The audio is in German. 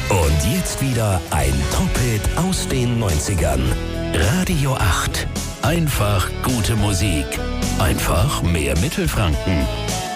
Und jetzt wieder ein Top-Hit aus den 90ern. Radio 8. Einfach gute Musik. Einfach mehr Mittelfranken.